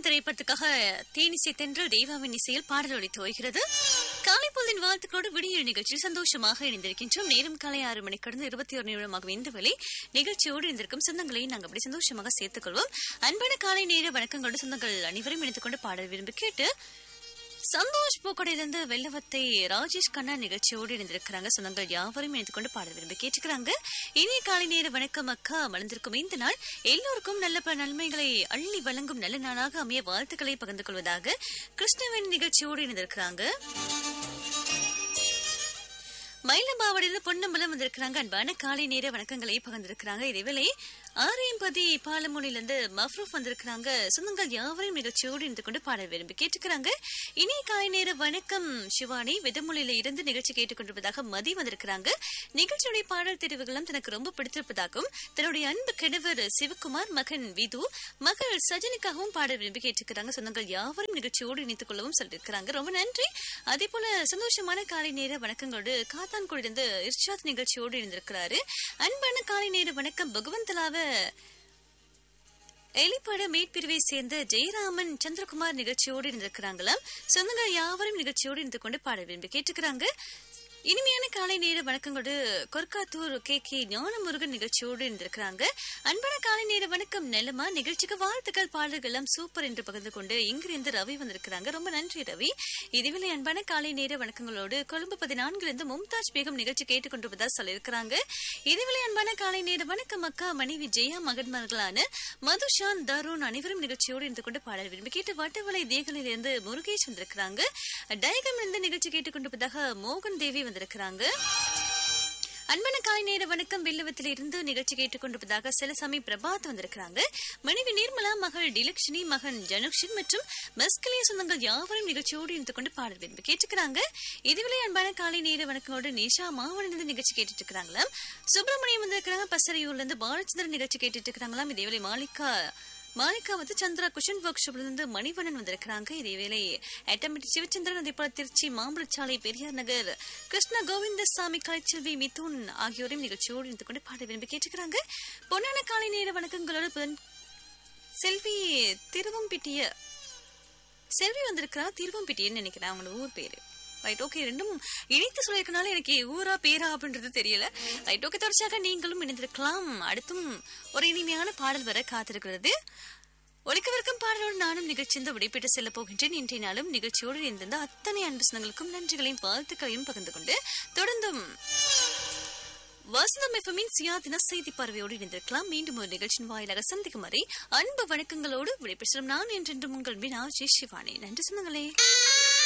திரைப்படத்துக்காக தேனிசை தென்றல் தேவாவின் இசையில் பாடல் ஒலித்து வருகிறது. காலை பொழுதின் வாழ்த்துக்களோடு விடியல் நிகழ்ச்சியில் சந்தோஷமாக இணைந்திருக்கின்றோம். நேரம் காலை 6 மணி கடந்து 21 நிமிடமாக இந்த வேளை நிகழ்ச்சியோடு இணைந்திருக்கும் சொந்தங்களை நாங்கள் அப்படி சந்தோஷமாக சேர்த்துக் கொள்வோம். அன்பான காலை நேர வணக்கங்களோடு சொந்தங்கள் அனைவரும் இணைத்துக் கொண்டு பாடல் விரும்பி கேட்டு சந்தோஷ் பூக்கடையிலிருந்து வெள்ளவத்தை ராஜேஷ் கண்ணா நிகழ்ச்சியோடு இணைந்திருக்கிறாங்க. சொந்தங்கள் யாவரும் இணைத்துக் கொண்டு பாடல் விரும்பி கேட்டுக்கிறாங்க. இனிய காலை நேர வணக்கம் அக்கா. மலர்ந்திருக்கும் இந்த நாள் எல்லோருக்கும் நல்ல பல நன்மைகளை அள்ளி வழங்கும் நல்ல நாளாக அமைய வாழ்த்துக்களை பகிர்ந்து கொள்வதாக கிருஷ்ணவேணி நிகழ்ச்சியோடு இணைந்திருக்கிறாங்க. மயிலம்பாவடியிலிருந்து பொன்னம்பலம் வந்திருக்கிறாங்க. அன்பான காலை நேர வணக்கங்களை பகிர்ந்திருக்கிறாங்க. இதேவேளை ஆரியம்பதி பாலமொழியிலிருந்து மஃப்ரூப் வந்திருக்கிறாங்க. சொந்தங்கள் யாவரையும் நிகழ்ச்சியோடு இணைந்து கொண்டு பாடல் விரும்பி கேட்டுக்கிறாங்க. இனிய காலை நேர வணக்கம் சிவானி. வெதமொழியில இருந்து நிகழ்ச்சி கேட்டுக்கொண்டிருப்பதாக மதி வந்திருக்கிறாங்க. நிகழ்ச்சியுடைய பாடல் தெரிவுகளும் தனக்கு ரொம்ப பிடித்திருப்பதாகவும் தன்னுடைய அன்பு கிழவர் சிவகுமார், மகன் விது, மகள் சஜனிக்காகவும் பாடல் விரும்பி கேட்டுக்கிறாங்க. சொந்தங்கள் யாவரும் நிகழ்ச்சியோடு இணைத்துக் கொள்ளவும் சொல்லியிருக்கிறாங்க. ரொம்ப நன்றி. அதே போல சந்தோஷமான காலை நேர வணக்கங்களோடு காத்தான்குடியிலிருந்து இர்ஷாத் நிகழ்ச்சியோடு இணைந்திருக்கிறாரு. அன்பான காலை நேர வணக்கம் பகவந்தலாவ எலிப்பட மேற்பிரிவை சேர்ந்த ஜெயராமன் சந்திரகுமார் நிகழ்ச்சியோடு இருந்திருக்கிறாங்களாம். சொந்தங்கள் யாவரும் நிகழ்ச்சியோடு இருந்து கொண்டு பாட விரும்பி கேட்டுக்கிறாங்க. இனிமையான காலை நேர வணக்கங்களோடு கொர்க்காத்தூர் கே ஞானமுருகன் நிகழ்ச்சியோடு இருந்திருக்கிறாங்க. அன்பான காலை நேர வணக்கம் நெல்லமா. நிகழ்ச்சிக்கு வாழ்த்துக்கள், பாடல்கள் எல்லாம் சூப்பர் என்று பகிர்ந்து கொண்டு இங்கிருந்து ரவி வந்திருக்கிறாங்க. ரொம்ப நன்றி ரவி. இதுவேளை அன்பான காலை நேர வணக்கங்களோடு கொழும்பு 14 மும்தாஜ் பேகம் நிகழ்ச்சி கேட்டுக்கொண்டிருப்பதா சொல்லியிருக்கிறாங்க. இதுவேளை அன்பான காலை நேர வணக்கம் அக்கா. மனைவி ஜெயா, மகன்மார்களான மதுஷான், தருண் அனைவரும் நிகழ்ச்சியோடு இருந்து கொண்டு பாடல் விரும்பி கேட்டு வட்டவளை தேகலிலிருந்து முருகேஷ் வந்திருக்கிறாங்க. டயகம் இருந்து நிகழ்ச்சி கேட்டுக்கொண்டிருப்பதாக மோகன் தேவி வந்திருக்கிறாங்க. அன்பான காலை நேர வணக்கம் வெள்ளவத்தில் இருந்து நிகழ்ச்சி கேட்டுக்கொண்டிருப்பதாக சிலசாமி பிரபாத் வந்திருக்கிறாங்க. மனைவி நிர்மலா, மகள் டிலக்ஷினி, மகன் ஜனுக்ஷின் மற்றும் மஸ்கலிய சொந்தங்கள் யாவரும் நிகழ்ச்சியோடு இருந்து கொண்டு பாடல் விரும்பி கேட்டுக்கிறாங்க. இதுவேளை அன்பான காலை நேர வணக்கங்களோடு நிஷா மாவனிலிருந்து நிகழ்ச்சி கேட்டுட்டு இருக்கிறாங்களாம். சுப்பிரமணியம் வந்திருக்கிறாங்க. பசரையூர்ல இருந்து பாலச்சந்திரன் நிகழ்ச்சி கேட்டுட்டு இருக்கிறாங்களாம். இதேவேளை மாலிகா வந்து சந்திரா குஷன் ஒர்க் ஷாப்ல இருந்து மணிவண்ணன் வந்திருக்கிறாங்க. இதேவேளை ஆட்டோமேட்டிக் சிவச்சந்திரன், அதே போல திருச்சி மாம்பழச்சாலை, பெரியார் நகர் கிருஷ்ண கோவிந்தசாமி, கலைச்செல்வி, மிதுன் ஆகியோரையும் நிகழ்ச்சியோடு இருந்து கொண்டு பாட விரும்பி கேட்டுக்கிறாங்க. பொன்னான காலை நேர வணக்கங்களோடு செல்வி வந்திருக்கிறா. திருவம்பிட்டியன்னு நினைக்கிறேன் அவங்களோட ஊர் பேரு. Right, okay. ரெண்டும் இணைத்து சொல்லியிருக்கனால எனக்கு ஊரா பேரா அப்படின்றது தெரியல. Right, okay. தொடர்ச்சியாக நீங்களும் இணைந்திருக்கலாம். அடுத்தும் ஒரு இனிமையான பாடல் வர காத்திருக்கிறது. ஒலிக்கவிருக்கும் பாடலோடு நானும் நிகழ்ச்சிந்து விடைபெற்று செல்ல போகின்றேன். இன்றைய நாளும் நிகழ்ச்சியோடு இருந்திருந்த அத்தனை அன்பு சொந்தங்களுக்கும் நன்றிகளையும் வாழ்த்துக்களையும் பகிர்ந்து கொண்டு தொடர்ந்தும் வசந்தம் எஃப்எம்மின் சுயாதீன செய்தி பார்வையோடு இணைந்திருக்கலாம். மீண்டும் ஒரு நிகழ்ச்சியின் வாயிலாக சந்திக்கும் வரை அன்பு வணக்கங்களோடு விடைபெற்று நான் என்றென்றும் உங்கள் மீனா ஜெய் சிவானி. நன்றி சொந்தங்களே.